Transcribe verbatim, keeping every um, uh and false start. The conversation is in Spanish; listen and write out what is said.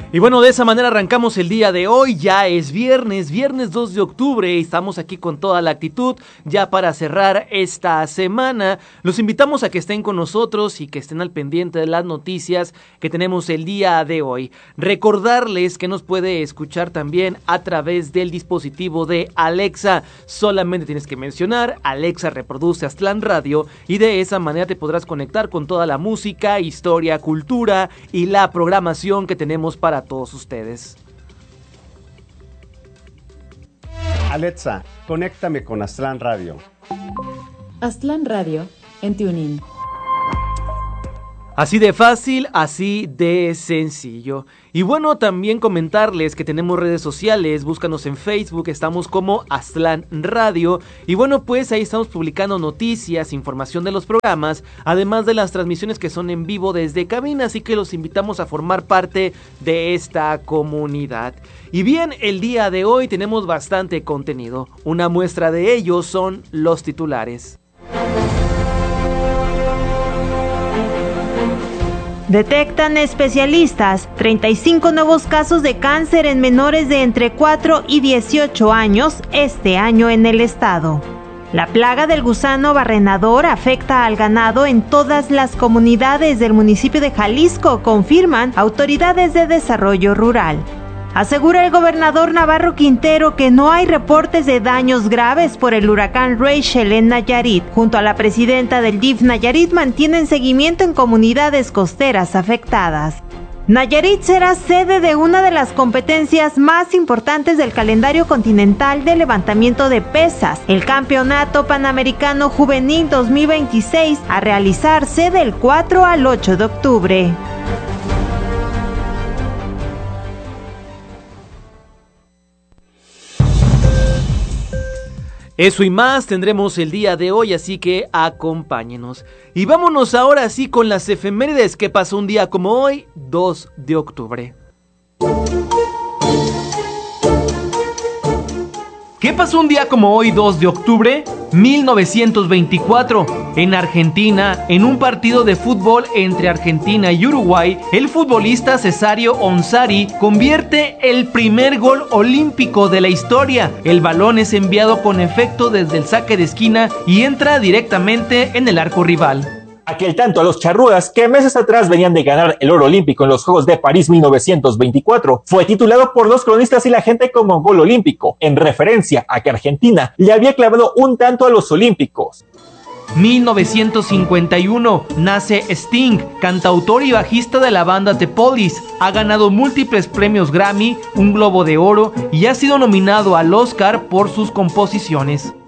Y bueno, de esa manera arrancamos el día de hoy. Ya es viernes, viernes dos de octubre, y estamos aquí con toda la actitud ya para cerrar esta semana. Los invitamos a que estén con nosotros y que estén al pendiente de las noticias que tenemos el día de hoy. Recordarles que nos puede escuchar también a través del dispositivo de Alexa. Solamente tienes que mencionar Alexa reproduce Aztlán Radio y de esa manera te podrás conectar con toda la música, historia, cultura y la programación que tenemos para a todos ustedes. Alexa, conéctame con Aztlán Radio. Aztlán Radio en TuneIn. Así de fácil, así de sencillo. Y bueno, también comentarles que tenemos redes sociales, búscanos en Facebook, estamos como Aztlán Radio. Y bueno, pues ahí estamos publicando noticias, información de los programas, además de las transmisiones que son en vivo desde cabina, así que los invitamos a formar parte de esta comunidad. Y bien, el día de hoy tenemos bastante contenido. Una muestra de ello son los titulares. Detectan especialistas treinta y cinco nuevos casos de cáncer en menores de entre cuatro y dieciocho años este año en el estado. La plaga del gusano barrenador afecta al ganado en todas las comunidades del municipio de Jalisco, confirman autoridades de desarrollo rural. Asegura el gobernador Navarro Quintero que no hay reportes de daños graves por el huracán Rachel en Nayarit. Junto a la presidenta del D I F Nayarit mantienen seguimiento en comunidades costeras afectadas. Nayarit será sede de una de las competencias más importantes del calendario continental de levantamiento de pesas, el Campeonato Panamericano Juvenil dos mil veintiséis, a realizarse del cuatro al ocho de octubre. Eso y más tendremos el día de hoy, así que acompáñenos. Y vámonos ahora sí con las efemérides que pasó un día como hoy, dos de octubre. ¿Qué pasó un día como hoy, dos de octubre? mil novecientos veinticuatro. En Argentina, en un partido de fútbol entre Argentina y Uruguay, el futbolista Cesario Onsari convierte el primer gol olímpico de la historia. El balón es enviado con efecto desde el saque de esquina y entra directamente en el arco rival. Aquel tanto a los charrúas, que meses atrás venían de ganar el oro olímpico en los Juegos de París mil novecientos veinticuatro, fue titulado por los cronistas y la gente como gol olímpico, en referencia a que Argentina le había clavado un tanto a los olímpicos. mil novecientos cincuenta y uno, nace Sting, cantautor y bajista de la banda The Police. Ha ganado múltiples premios Grammy, un Globo de Oro y ha sido nominado al Oscar por sus composiciones.